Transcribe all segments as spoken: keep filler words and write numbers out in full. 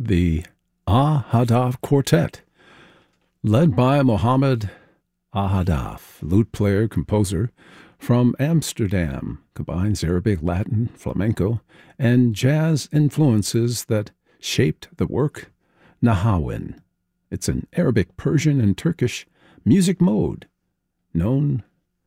the Ahadaf Quartet, led by Mohammed Ahadaf, lute player, composer from Amsterdam, combines Arabic, Latin, flamenco, and jazz influences that shaped the work Nahawin. It's an Arabic, Persian, and Turkish music mode, known,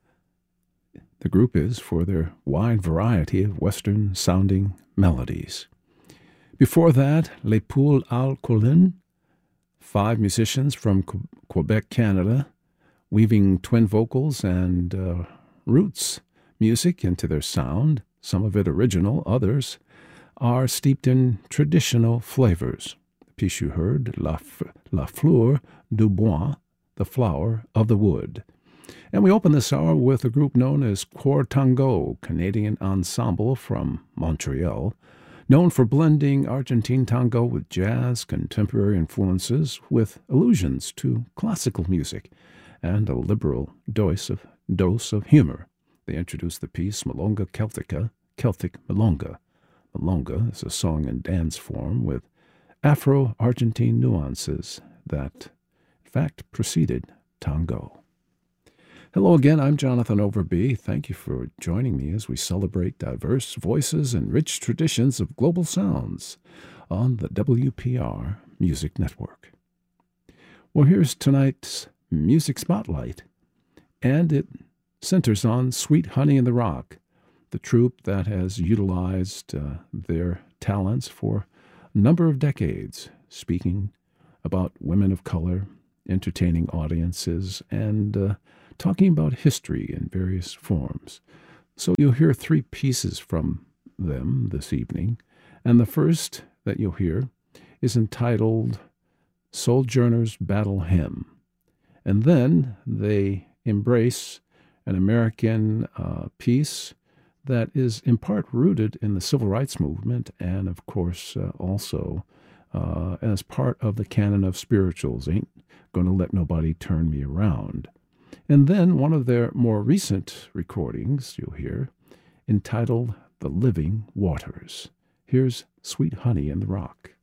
the group is, for their wide variety of Western-sounding melodies. Before that, Les Poules Al Colin, five musicians from Quebec, Canada, weaving twin vocals and uh, roots music into their sound, some of it original, others are steeped in traditional flavors. The piece you heard, La, F- La Fleur du Bois, the flower of the wood. And we open this hour with a group known as Cor Tango, Canadian ensemble from Montreal, known for blending Argentine tango with jazz, contemporary influences, with allusions to classical music, and a liberal dose of, dose of humor. They introduced the piece Milonga Celtica, Celtic Milonga. Milonga is a song and dance form with Afro-Argentine nuances that, in fact, preceded tango. Hello again, I'm Jonathan Overby. Thank you for joining me as we celebrate diverse voices and rich traditions of global sounds on the W P R Music Network. Well, here's tonight's Music Spotlight, and it centers on Sweet Honey in the Rock, the troupe that has utilized uh, their talents for a number of decades, speaking about women of color, entertaining audiences, and uh, talking about history in various forms. So you'll hear three pieces from them this evening, and the first that you'll hear is entitled Sojourner's Battle Hymn. And then they embrace an American uh, piece that is in part rooted in the civil rights movement and, of course, uh, also uh, as part of the canon of spirituals, Ain't Gonna Let Nobody Turn Me Around. And then one of their more recent recordings, you'll hear, entitled The Living Waters. Here's Sweet Honey in the Rock.